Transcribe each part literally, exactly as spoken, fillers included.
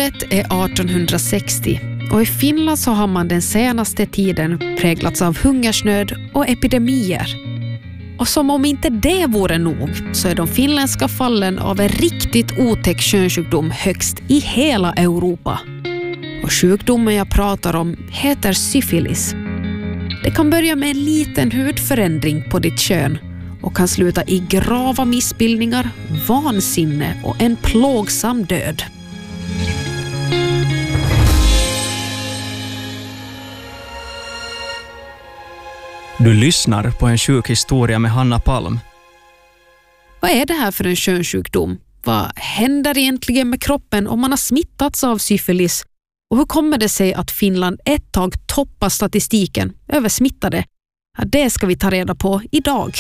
Året är artonhundrasextio och i Finland så har man den senaste tiden präglats av hungersnöd och epidemier. Och som om inte det vore nog så är de finländska fallen av en riktigt otäck könssjukdom högst i hela Europa. Och sjukdomen jag pratar om heter syfilis. Det kan börja med en liten hudförändring på ditt kön och kan sluta i grava missbildningar, vansinne och en plågsam död. Du lyssnar på en sjuk historia med Hanna Palm. Vad är det här för en könssjukdom? Vad händer egentligen med kroppen om man har smittats av syfilis? Och hur kommer det sig att Finland ett tag toppar statistiken över smittade? Ja, det ska vi ta reda på idag.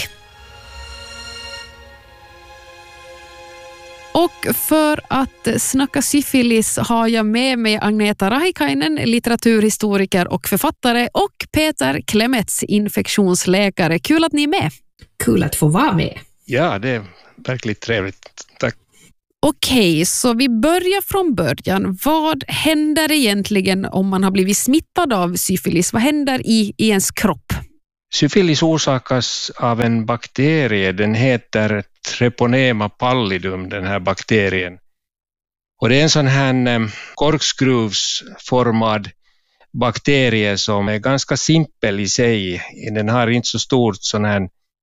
Och för att snacka syfilis har jag med mig Agneta Rahikainen, litteraturhistoriker och författare, och Peter Klemets, infektionsläkare. Kul att ni är med. Kul att få vara med. Ja, det är verkligen trevligt. Tack. Okej, så vi börjar från början. Vad händer egentligen om man har blivit smittad av syfilis? Vad händer i, i ens kropp? Syfilis orsakas av en bakterie. Den heter Treponema pallidum, den här bakterien. Och det är en sån här korkskruvsformad bakterie som är ganska simpel i sig. Den har inte så stort sån här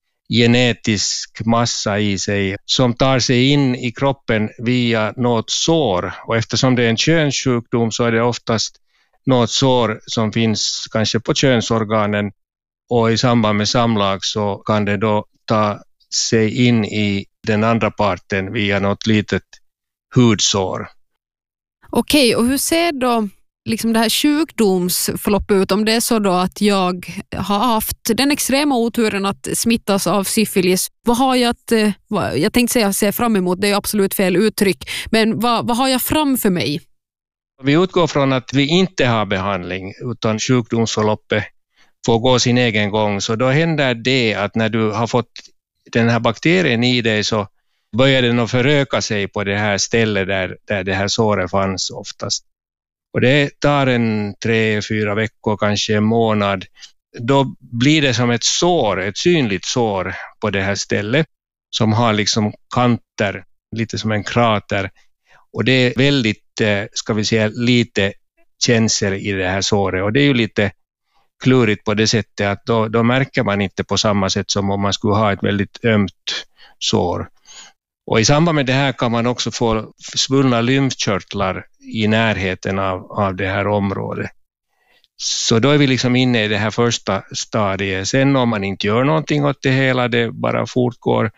genetisk massa i sig som tar sig in i kroppen via något sår. Och eftersom det är en könssjukdom så är det oftast något sår som finns kanske på könsorganen, och i samband med samlag så kan det då ta sig in i den andra parten via något litet hudsår. Okej, och hur ser då liksom det här sjukdomsförloppet ut om det är så då att jag har haft den extrema oturen att smittas av syfilis? Vad har jag att, vad, jag tänkte säga se fram emot, det är absolut fel uttryck, men vad, vad har jag framför mig? Vi utgår från att vi inte har behandling utan sjukdomsförloppet får gå sin egen gång, så då händer det att när du har fått den här bakterien i dig så börjar den att föröka sig på det här stället där, där det här såret fanns oftast. Och det tar en tre, fyra veckor, kanske en månad. Då blir det som ett sår, ett synligt sår på det här stället som har liksom kanter, lite som en krater. Och det är väldigt, ska vi säga, lite känsel i det här såret. Och det är ju lite klurigt på det sättet att då, då märker man inte på samma sätt som om man skulle ha ett väldigt ömt sår. Och i samband med det här kan man också få svullna lymfkörtlar i närheten av, av det här området. Så då är vi liksom inne i det här första stadiet. Sen om man inte gör någonting åt det hela, det bara fortgår,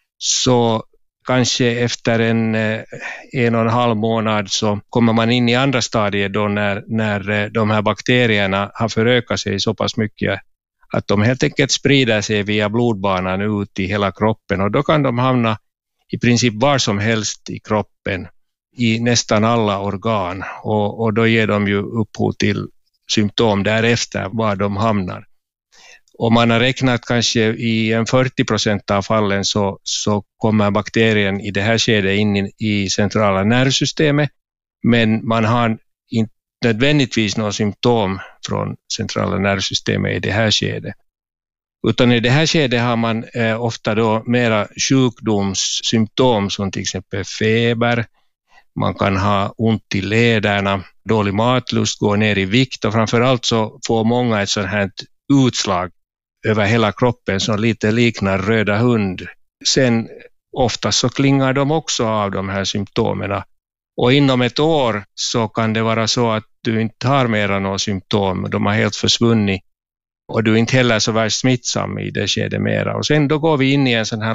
så kanske efter en, en och en halv månad så kommer man in i andra stadiet då när, när de här bakterierna har förökat sig så pass mycket att de helt enkelt sprider sig via blodbanan ut i hela kroppen, och då kan de hamna i princip var som helst i kroppen, i nästan alla organ, och, och då ger de ju upphov till symptom därefter var de hamnar. Och man har räknat kanske i en fyrtio procent av fallen så, så kommer bakterien i det här skedet in i, i centrala nervsystemet, men man har inte nödvändigtvis några symptom från centrala nervsystemet i det här skedet. Utan i det här skedet har man eh, ofta då mera sjukdomssymptom som till exempel feber, man kan ha ont i lederna, dålig matlust, gå ner i vikt, och framförallt så får många ett sådant här utslag över hela kroppen som lite liknar röda hund. Sen ofta så klingar de också av de här symptomerna, och inom ett år så kan det vara så att du inte har mera några symptom, de har helt försvunnit. Och du är inte heller så värst smittsam i det skedet mera. Och sen då går vi in i en sån här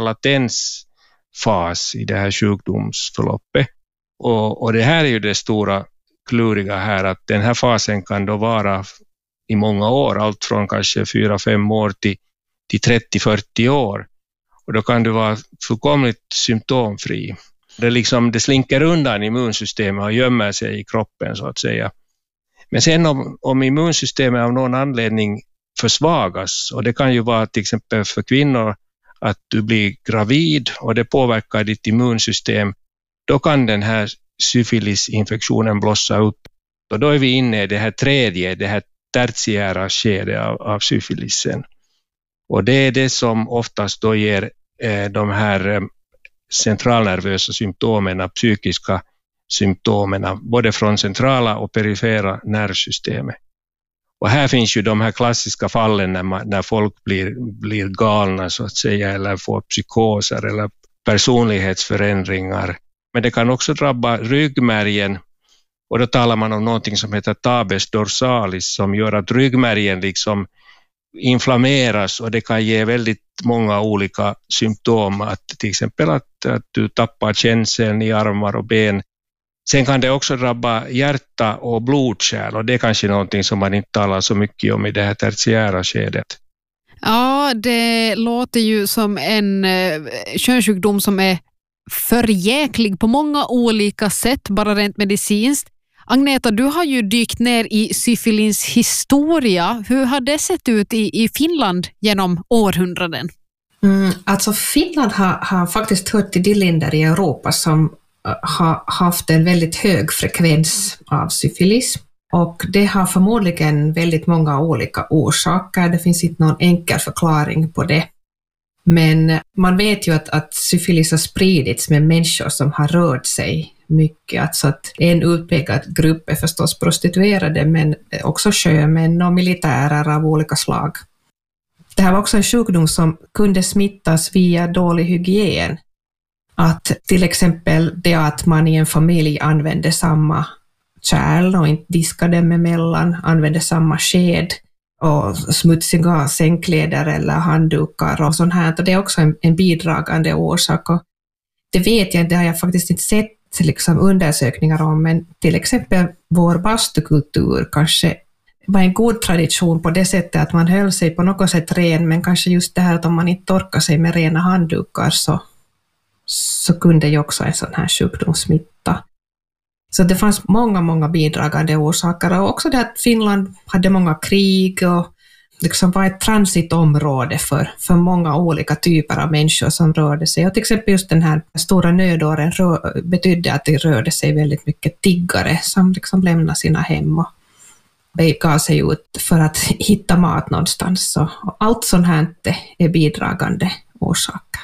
latensfas i det här sjukdomsförloppet. Och, och det här är ju det stora kluriga här, att den här fasen kan då vara i många år, allt från kanske fyra fem år till, till trettio fyrtio år. Och då kan du vara fullkomligt symptomfri. Det, liksom, det slinker undan immunsystemet och gömmer sig i kroppen så att säga. Men sen om, om immunsystemet av någon anledning försvagas, och det kan ju vara till exempel för kvinnor att du blir gravid och det påverkar ditt immunsystem, då kan den här syfilisinfektionen blossar upp. Och då är vi inne i det här tredje, det här tertiära skedet av, av syfilisen. Och det är det som oftast då ger eh, de här eh, centralnervösa symptomen, psykiska symptomen, både från centrala och perifera nervsystemet. Och här finns ju de här klassiska fallen när, man, när folk blir, blir galna så att säga, eller får psykoser eller personlighetsförändringar. Men det kan också drabba ryggmärgen, och då talar man om någonting som heter tabes dorsalis som gör att ryggmärgen liksom inflammeras, och det kan ge väldigt många olika symptom, att till exempel att, att du tappar känseln i armar och ben. Sen kan det också drabba hjärta och blodkärl, och det är kanske någonting som man inte talar så mycket om i det här tertiära skedet. Ja, det låter ju som en eh, könssjukdom som är förjäklig på många olika sätt, bara rent medicinskt. Agneta, du har ju dykt ner i syfilins historia. Hur har det sett ut i, i Finland genom århundraden? Mm, alltså Finland har, har faktiskt hört till de länder i Europa som har haft en väldigt hög frekvens av syfilis. Och det har förmodligen väldigt många olika orsaker. Det finns inte någon enkel förklaring på det. Men man vet ju att, att syfilis har spridits med människor som har rört sig mycket. Alltså att en utpekad grupp är förstås prostituerade, men också sjömän och militärer av olika slag. Det här var också en sjukdom som kunde smittas via dålig hygien. Att till exempel det att man i en familj använde samma kärl och inte diskade dem emellan, använde samma sked och smutsiga sängkläder eller handdukar och sånt här. Och det är också en, en bidragande orsak. Och det vet jag, det har jag faktiskt inte sett liksom undersökningar om, men till exempel vår bastukultur kanske var en god tradition på det sättet att man höll sig på något sätt ren, men kanske just det här att om man inte torkar sig med rena handdukar så, så kunde ju också en sån här sjukdom smitta. Så det fanns många, många bidragande orsaker, och också det att Finland hade många krig och liksom var ett transitområde för, för många olika typer av människor som rörde sig. Och till exempel just den här stora nödåren rör, betydde att det rörde sig väldigt mycket tiggare som liksom lämnade sina hem och gav sig ut för att hitta mat någonstans. Och allt sånt här är bidragande orsaker.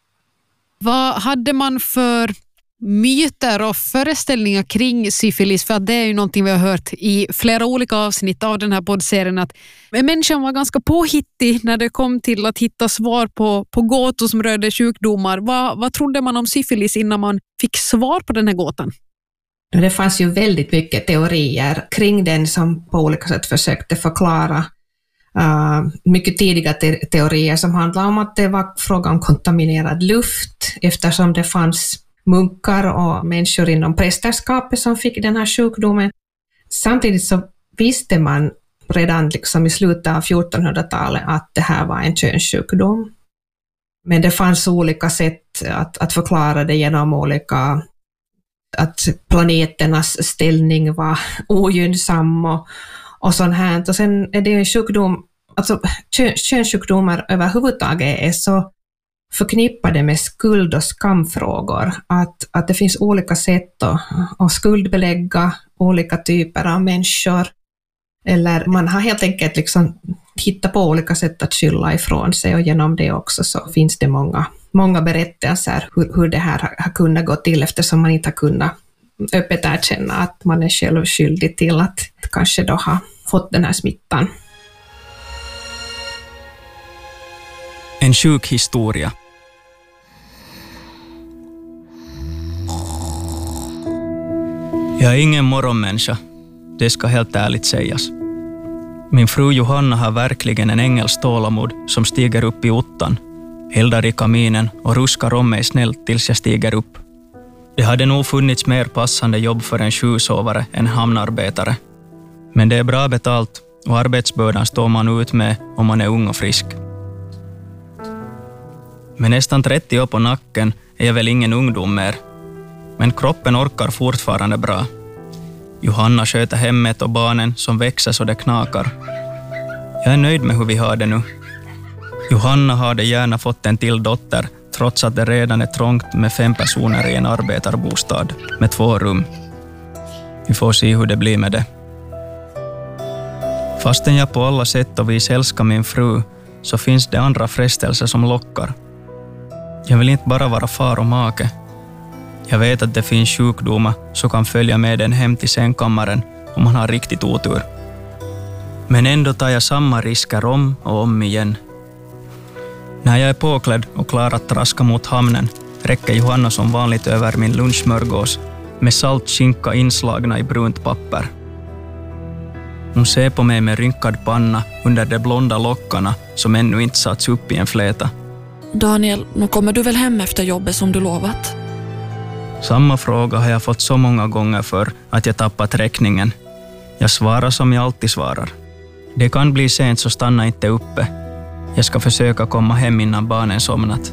Vad hade man för myter och föreställningar kring syfilis? För att det är ju någonting vi har hört i flera olika avsnitt av den här poddserien, att människan var ganska påhittig när det kom till att hitta svar på, på gåtor som rörde sjukdomar. Vad, vad trodde man om syfilis innan man fick svar på den här gåtan? Det fanns ju väldigt mycket teorier kring den som på olika sätt försökte förklara uh, mycket tidiga te- teorier som handlade om att det var fråga om kontaminerad luft, eftersom det fanns munkar och människor inom prästerskapet som fick den här sjukdomen. Samtidigt så visste man redan liksom i slutet av fjortonhundratalet att det här var en könssjukdom. Men det fanns olika sätt att, att förklara det genom olika, att planeternas ställning var ogynnsam och, och sånt här. Och sen är det en sjukdom, alltså könssjukdomar överhuvudtaget är så förknippade med skuld- och skamfrågor, att, att det finns olika sätt att, att skuldbelägga olika typer av människor, eller man har helt enkelt liksom hittat på olika sätt att skylla ifrån sig, och genom det också så finns det många, många berättelser hur, hur det här har, har kunnat gå till, eftersom man inte har kunnat öppet erkänna att man är själv skyldig till att kanske då ha fått den här smittan. En sjuk historia. Jag är ingen morgonmänniska, det ska helt ärligt sägas. Min fru Johanna har verkligen en ängels tålamod som stiger upp i ottan, eldar i kaminen och ruskar om mig snällt tills jag stiger upp. Det hade nog funnits mer passande jobb för en sjusovare än hamnarbetare. Men det är bra betalt och arbetsbördan står man ut med om man är ung och frisk. Med nästan trettio år på nacken är jag väl ingen ungdom mer. Men kroppen orkar fortfarande bra. Johanna sköter hemmet och barnen som växer så det knakar. Jag är nöjd med hur vi har det nu. Johanna hade gärna fått en till dotter, trots att det redan är trångt med fem personer i en arbetarbostad med två rum. Vi får se hur det blir med det. Fastän jag på alla sätt och vis älskar min fru så finns det andra frestelser som lockar. Jag vill inte bara vara far och make. Jag vet att det finns sjukdomar som kan följa med en hem till sängkammaren om man har riktigt otur. Men ändå tar jag samma risker om och om igen. När jag är påklädd och klar att traska mot hamnen räcker Johanna som vanligt över min lunchmörgås med salt skinka inslagna i brunt papper. Hon ser på mig med rynkad panna under de blonda lockarna som ännu inte satts upp i en fläta. Daniel, nu kommer du väl hem efter jobbet som du lovat? Samma fråga har jag fått så många gånger för att jag tappat räkningen. Jag svarar som jag alltid svarar. Det kan bli sent så stanna inte uppe. Jag ska försöka komma hem innan barnen somnat.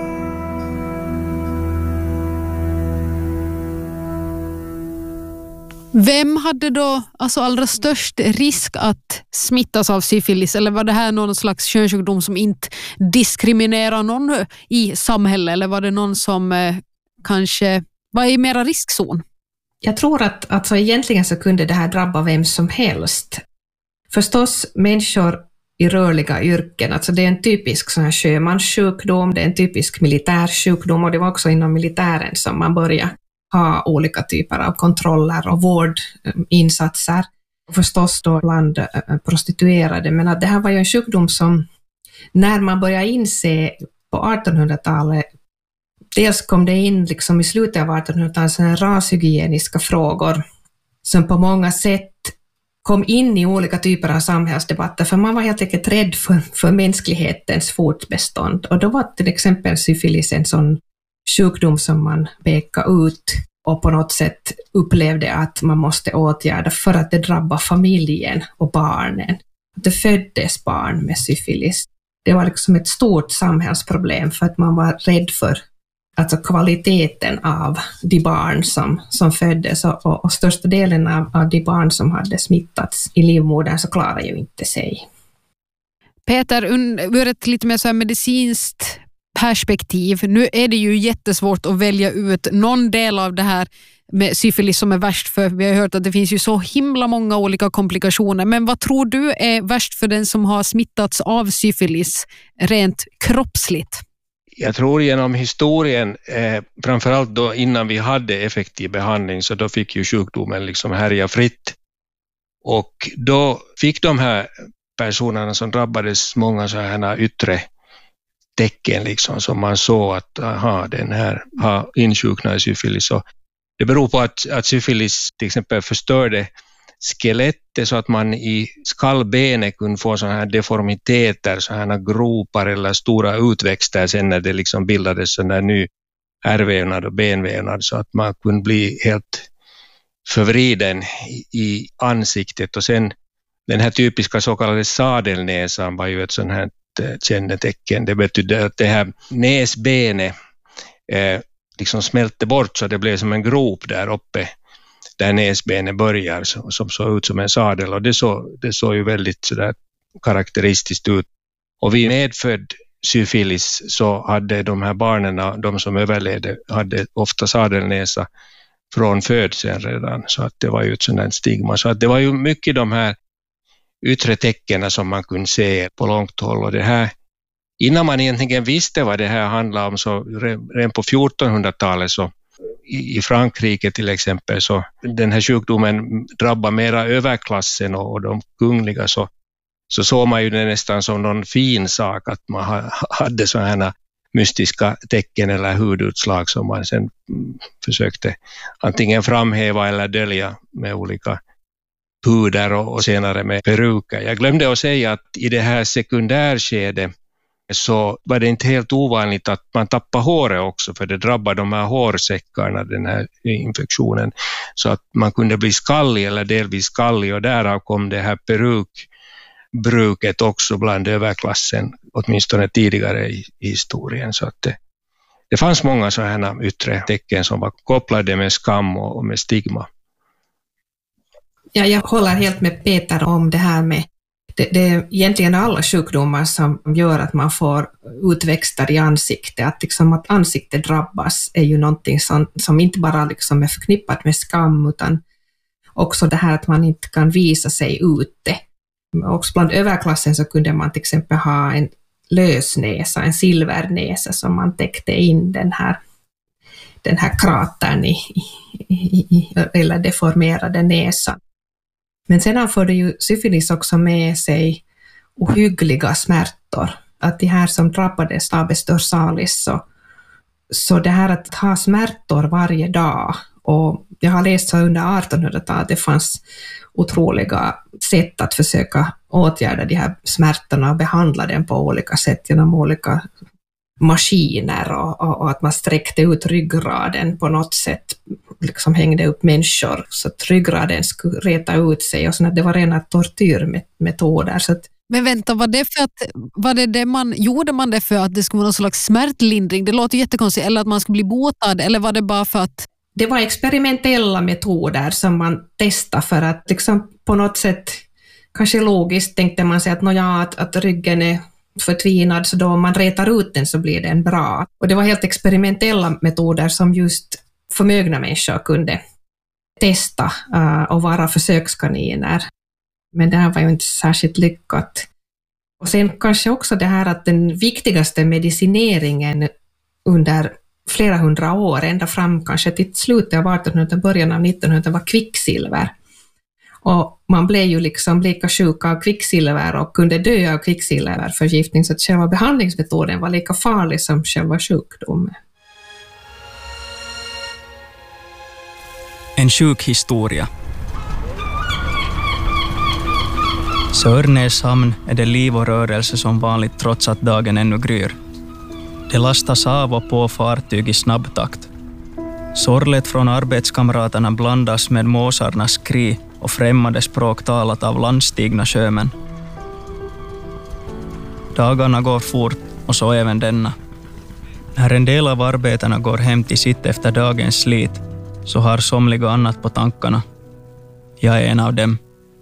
Vem hade då alltså allra störst risk att smittas av syfilis? Eller var det här någon slags könssjukdom som inte diskriminerar någon i samhället? Eller var det någon som eh, kanske var i mera riskzon? Jag tror att alltså, egentligen så kunde det här drabba vem som helst. Förstås människor i rörliga yrken. Alltså det är en typisk sån här sjömanssjukdom, det är en typisk militärsjukdom och det var också inom militären som man började ha olika typer av kontroller och vårdinsatser. Och förstås då bland prostituerade. Men att det här var ju en sjukdom som när man började inse på artonhundratalet, dels kom det in liksom i slutet av artonhundratalet sådana rashygieniska frågor som på många sätt kom in i olika typer av samhällsdebatter, för man var helt enkelt rädd för, för mänsklighetens fortbestånd. Och då var till exempel syfilis en sån sjukdom som man pekade ut och på något sätt upplevde att man måste åtgärda för att det drabbar familjen och barnen. Att det föddes barn med syfilis. Det var liksom ett stort samhällsproblem för att man var rädd för alltså kvaliteten av de barn som, som föddes och, och, och största delen av, av de barn som hade smittats i livmodern så klarar ju inte sig. Peter, ur ett lite mer så här medicinskt perspektiv, nu är det ju jättesvårt att välja ut någon del av det här med syfilis som är värst, för vi har hört att det finns ju så himla många olika komplikationer, men vad tror du är värst för den som har smittats av syfilis rent kroppsligt? Jag tror genom historien, eh, framförallt då innan vi hade effektiv behandling, så då fick ju sjukdomen liksom härja fritt. Och då fick de här personerna som drabbades många så här yttre tecken liksom, som man såg att aha, den här har insjuknat i syfilis. Och det beror på att, att syfilis till exempel förstörde skelettet så att man i skallbenet kunde få sådana här deformiteter, sådana här gropar eller stora utväxter sen när det liksom bildades sån där ny ärrvävnad och benvävnad, så att man kunde bli helt förvriden i ansiktet. Och sen den här typiska så kallade sadelnäsan var ju ett sådant här kännetecken. Det betyder att det här näsbenet eh, liksom smälte bort så det blev som en grop där uppe där näsbenet börjar, som såg ut som en sadel, och det såg, det såg ju väldigt så där karaktäristiskt ut. Och vid medfödd syfilis så hade de här barnen, de som överlevde, hade ofta sadelnäsa från födseln redan, så att det var ju ett sådant stigma. Så att det var ju mycket de här yttre tecknen som man kunde se på långt håll, och det här, innan man egentligen visste vad det här handlade om, så redan på fjortonhundratalet så i Frankrike till exempel, så den här sjukdomen drabbar mera överklassen och de kungliga, så, så såg man ju det nästan som någon fin sak att man hade sådana här mystiska tecken eller hudutslag som man sen försökte antingen framhäva eller dölja med olika puder och senare med peruker. Jag glömde att säga att i det här sekundärskedet så var det inte helt ovanligt att man tappar håret också, för det drabbar de här hårsäckarna, den här infektionen, så att man kunde bli skallig eller delvis skallig, och därav kom det här perukbruket också bland överklassen, åtminstone tidigare i, i historien. Så att det, det fanns många sådana yttre tecken som var kopplade med skam och, och med stigma. Ja, jag håller helt med Peter om det här med Det, det är egentligen alla sjukdomar som gör att man får utväxter i ansiktet. Att, liksom att ansiktet drabbas är ju någonting som, som inte bara liksom är förknippat med skam, utan också det här att man inte kan visa sig ute. Också bland överklassen så kunde man till exempel ha en lösnäsa, en silvernäsa som man täckte in den här, den här kratern i, i, i, eller deformerade näsan. Men sedan får det ju syfilis också med sig ohyggliga smärtor. Att de här som drabbades av Stapes dorsalis, så, så det här att ha smärtor varje dag, och jag har läst så under artonhundratalet det fanns otroliga sätt att försöka åtgärda de här smärtorna och behandla den på olika sätt genom olika maskiner, och, och, och att man sträckte ut ryggraden på något sätt, liksom hängde upp människor så att ryggraden skulle reta ut sig, och så att det var rena tortyrmetoder. Så att Men vänta, var det för att var det det man gjorde man det för att det skulle vara någon slags smärtlindring? Det låter jättekonstigt, eller att man skulle bli botad, eller var det bara för att det var experimentella metoder som man testade för att liksom på något sätt, kanske logiskt tänkte man sig att, ja, att, att ryggen är förtvinad, så då om man retar ut den så blir den bra. Och det var helt experimentella metoder som just förmögna människor kunde testa uh, och vara försökskaniner. Men det här var ju inte särskilt lyckat. Och sen kanske också det här att den viktigaste medicineringen under flera hundra år, ända fram kanske till slutet av artonhundratalet, början av nittonhundratalet, var kvicksilver. Och man blev ju liksom lika sjuk av kvicksilver och kunde dö av kvicksilverförgiftning, så att själva behandlingsmetoden var lika farlig som själva sjukdomen. En sjuk historia. Sörnäshamn är det liv och rörelse som vanligt trots att dagen ännu gryr. Det lastas av och på fartyg i snabb takt. Sorlet från arbetskamraterna blandas med måsarnas skri och främmande språk talat av landstigna sjömän. Dagarna går fort och så även denna. När en del av arbetarna går hem till sitt efter dagens slit så har somliga annat på tankarna. Jag är en av dem.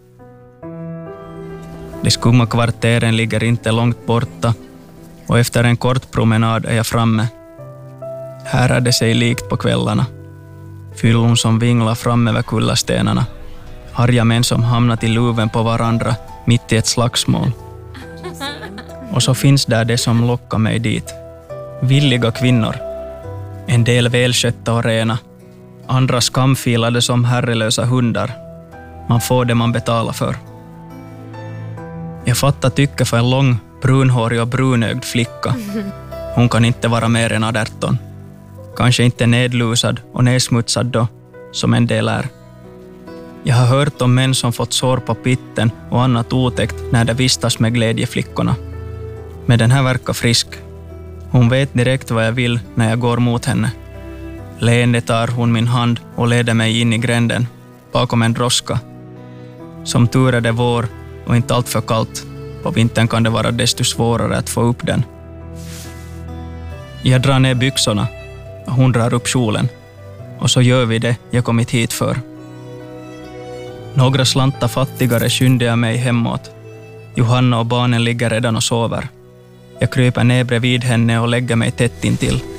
De skumma kvarteren ligger inte långt borta och efter en kort promenad är jag framme. Här är det sig likt på kvällarna. Fyllon som vinglar fram över kullastenarna. Arga män som hamnat i luven på varandra mitt i ett slagsmål. Och så finns där det som lockar mig dit. Villiga kvinnor. En del välskötta och rena. Andra skamfilade som herrelösa hundar. Man får det man betalar för. Jag fattar tycke för en lång, brunhårig och brunögd flicka. Hon kan inte vara mer än arton. Kanske inte nedlusad och nedsmutsad då, som en del är. Jag har hört om män som fått sår på pitten och annat otäckt när de vistas med glädjeflickorna. Men den här verkar frisk. Hon vet direkt vad jag vill när jag går mot henne. Leende tar hon min hand och leder mig in i gränden, bakom en droska. Som tur är det vår och inte allt för kallt. På vintern kan det vara desto svårare att få upp den. Jag drar ner byxorna och hon drar upp kjolen. Och så gör vi det jag kommit hit för. Några slantar fattigare skyndar jag mig hemåt. Johanna och barnen ligger redan och sover. Jag kryper ner bredvid henne och lägger mig tätt intill.